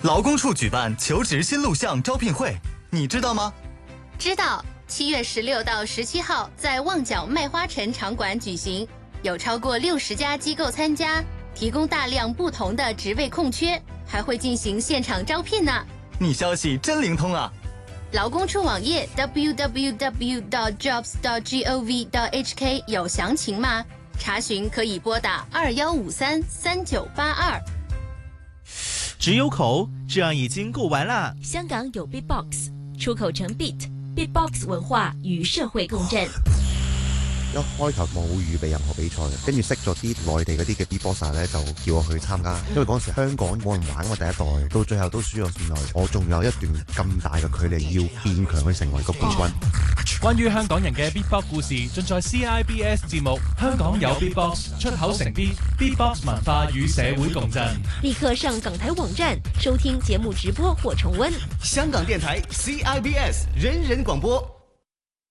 劳工处举办求职新录像招聘会，你知道吗？ 知道，7月16到17号在旺角麦花臣场馆举行，有超过60家机构参加，提供大量不同的职位空缺，还会进行现场招聘呢。 你消息真灵通啊！ 劳工处网页 www.jobs.gov.hk 有详情吗？查询可以拨打21533982。 只有口，这样已經夠玩啦。 香港有 Beatbox， 出口成 Beat，Beatbox 文化與社會共振。 一開頭冇預備任何比賽嘅，跟住識咗啲內地嗰啲嘅 Beatboxer 咧，就叫我去參加。因為嗰時香港冇人玩我第一代，到最後都輸咗線內，我仲有一段咁大嘅距離要變強去成為個冠軍。 關於香港人嘅 Beatbox 故事，盡在 CIBS 節目《香港有 Beatbox》，出口成 Beat，Beatbox 文化與社會共振。 立刻上港台網站收聽節目直播或重溫。 香港電台 CIBS 人人廣播。